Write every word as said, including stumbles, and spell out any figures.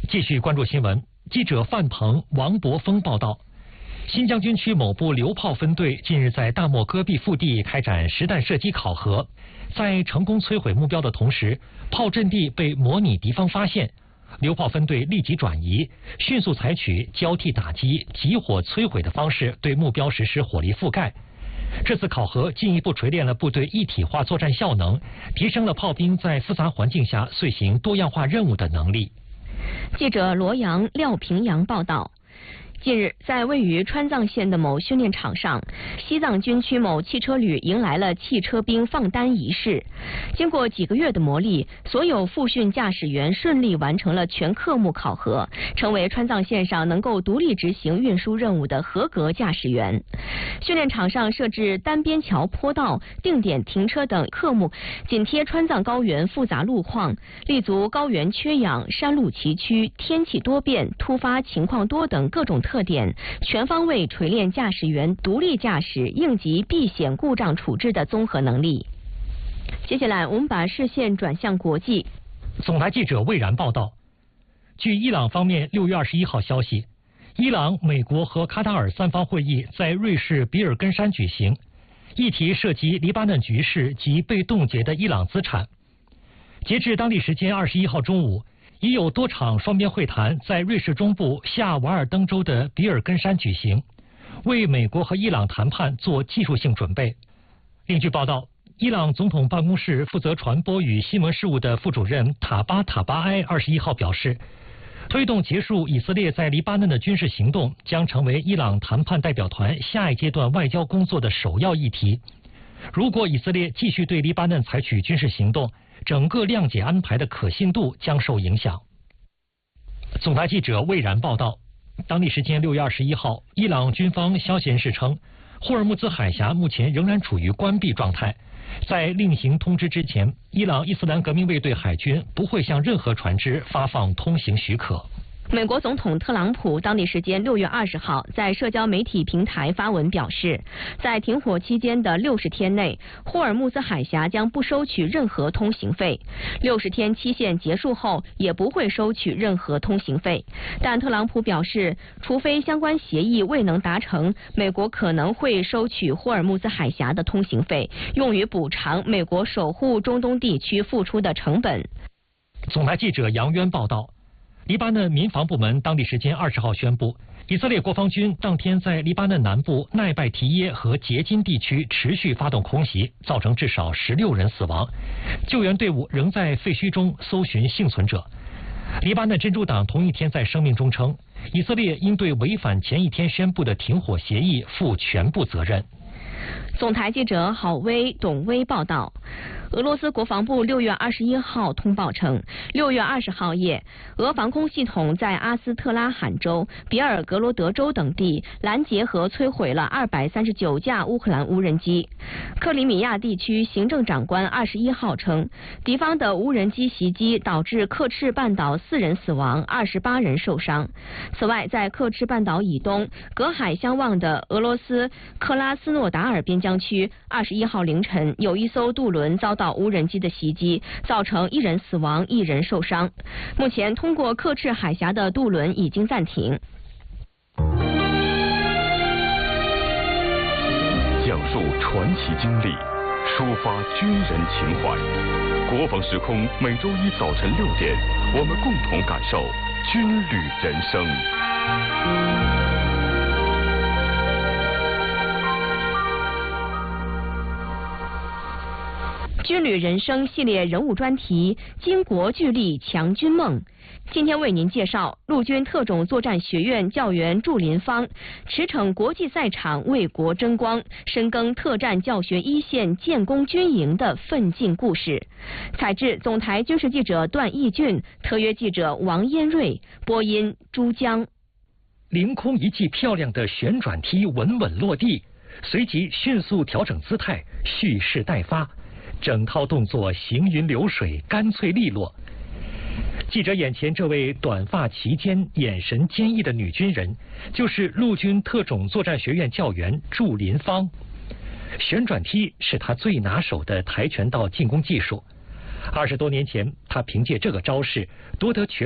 继续关注新闻，记者范鹏、王博峰报道。新疆军区某部榴炮分队近日在大漠戈壁腹地开展实弹射击考核，在成功摧毁目标的同时，炮阵地被模拟敌方发现，榴炮分队立即转移，迅速采取交替打击、集火摧毁的方式对目标实施火力覆盖。这次考核进一步锤炼了部队一体化作战效能，提升了炮兵在复杂环境下遂行多样化任务的能力。 记者罗阳、廖平阳报道。近日，在位于川藏线的某训练场上，西藏军区某汽车旅迎来了汽车兵放单仪式。经过几个月的磨砺，所有复训驾驶员顺利完成了全科目考核，成为川藏线上能够独立执行运输任务的合格驾驶员。训练场上设置单边桥坡道、定点停车等科目，紧贴川藏高原复杂路况，立足高原缺氧、山路崎岖、天气多变、突发情况多等各种特点，全方位锤炼驾驶员独立驾驶、应急避险故障处置的综合能力。接下来，我们把视线转向国际。 总台记者魏然报道，据伊朗方面六月二十一号消息，伊朗、美国和卡塔尔三方会议在瑞士比尔根山举行，议题涉及黎巴嫩局势及被冻结的伊朗资产。截至当地时间二十一号中午，已有多场双边会谈在瑞士中部下瓦尔登州的比尔根山举行，为美国和伊朗谈判做技术性准备。另据报道，伊朗总统办公室负责传播与新闻事务的副主任塔巴塔巴埃二十一号表示，推动结束以色列在黎巴嫩的军事行动将成为伊朗谈判代表团下一阶段外交工作的首要议题。如果以色列继续对黎巴嫩采取军事行动，整个谅解安排的可信度将受影响。总台记者魏然报道，当地时间六月二十一号，伊朗军方消息人士称，霍尔木兹海峡目前仍然处于关闭状态。在另行通知之前，伊朗伊斯兰革命卫队海军不会向任何船只发放通行许可。 美国总统特朗普当地时间六月二十号在社交媒体平台发文表示，在停火期间的六十天内，霍尔木兹海峡将不收取任何通行费。六十天期限结束后，也不会收取任何通行费。但特朗普表示，除非相关协议未能达成，美国可能会收取霍尔木兹海峡的通行费，用于补偿美国守护中东地区付出的成本。 总台记者杨渊报道。黎巴嫩民防部门当地时间二十号宣布，以色列国防军当天在黎巴嫩南部奈拜提耶和杰金地区持续发动空袭，造成至少十六人死亡。救援队伍仍在废墟中搜寻幸存者。黎巴嫩真主党同一天在声明中称，以色列应对违反前一天宣布的停火协议负全部责任。 总台记者郝威、董威报道。俄罗斯国防部六月二十一号通报称，六月二十号夜，俄防空系统在阿斯特拉罕州、比尔格罗德州等地拦截和摧毁了二百三十九架乌克兰无人机。克里米亚地区行政长官二十一号称，敌方的无人机袭击导致克赤半岛四人死亡，二十八人受伤。此外，在克赤半岛以东隔海相望的俄罗斯克拉斯诺达尔边疆区，二十一号凌晨有一艘渡轮遭到无人机的袭击，造成一人死亡，一人受伤。目前通过克赤海峡的渡轮已经暂停。 讲述传奇经历，抒发军人情怀。国防时空每周一早晨六点，我们共同感受军旅人生。 军旅人生系列人物专题，巾帼具力强军梦。今天为您介绍陆军特种作战学院教员祝林芳驰骋国际赛场为国争光，深耕特战教学一线建功军营的奋进故事。采制总台军事记者段义俊，特约记者王嫣瑞，播音朱江。 凌空一记漂亮的旋转踢稳稳落地，随即迅速调整姿态，蓄势待发。整套动作行云流水，干脆利落。记者眼前这位短发齐肩、眼神坚毅的女军人，就是陆军特种作战学院教员祝林芳。旋转踢是她最拿手的跆拳道进攻技术。二十多年前，她凭借这个招式夺得全